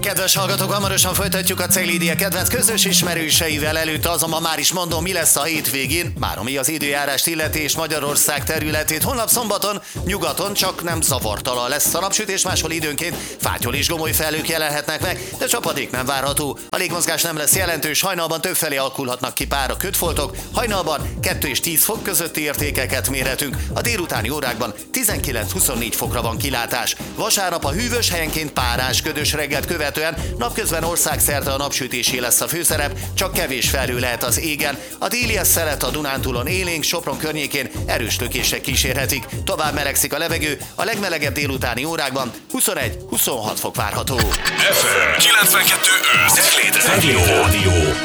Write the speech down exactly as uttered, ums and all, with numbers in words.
Kedves hallgatók, hamarosan folytatjuk a Ceglédia kedvenc közös ismerőseivel. Előtte azonban már is mondom, mi lesz a hétvégén, már ami az időjárást illeti és Magyarország területét. Holnap szombaton nyugaton csak nem zavartalan lesz a napsütés, máshol időnként fátyol és gomoly felhők jelenhetnek meg, de csapadék nem várható. A légmozgás nem lesz jelentős, hajnalban többfelé alakulhatnak ki pár kötfoltok, hajnalban kettő és tíz fok közötti értékeket mérhetünk. A délutáni órákban tizenkilenc-huszonnégy fokra van kilátás. Vasárnap a hűvös, helyenként párás, ködös reggelt követően napközben országszerte a napsütésé lesz a főszerep, csak kevés felhő lehet az égen. A déli szelet a Dunántúlon élénk, Sopron környékén erős lökések kísérhetik. Tovább melegszik a levegő, a legmelegebb délutáni órákban huszonegy-huszonhat fok várható. ef em kilencvenkettő öt Cegléd Rádió.